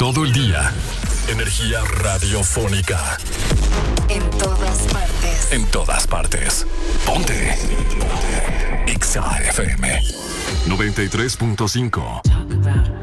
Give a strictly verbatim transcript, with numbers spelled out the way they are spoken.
todo el día. Energía radiofónica. En todas partes. En todas partes. Ponte. Ponte. X A F M noventa y tres punto cinco. Talk about